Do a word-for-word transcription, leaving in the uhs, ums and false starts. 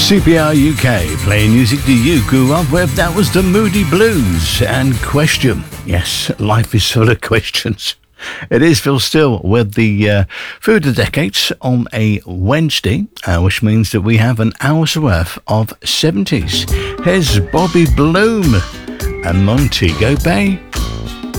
C P R U K, playing music that you grew up with. That was the Moody Blues. And Question. Yes, life is full of questions. It is Phil Steele with the uh, Food of the Decades on a Wednesday, uh, which means that we have an hour's worth of seventies. Here's Bobby Bloom and Montego Bay.